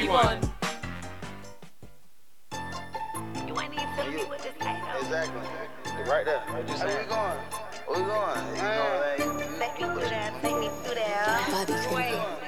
one. You ain't even telling me what this ain't. Exactly. Right there. What you saying? Where we going? Where we going? You know what I mean?